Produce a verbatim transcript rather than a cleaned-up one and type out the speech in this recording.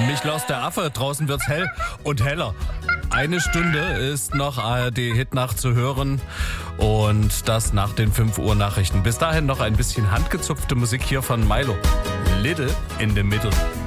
Mich lost der Affe, draußen wird's hell und heller. Eine Stunde ist noch A R D-Hitnacht zu hören und das nach den fünf Uhr Nachrichten. Bis dahin noch ein bisschen handgezupfte Musik hier von Milo. Little in the Middle.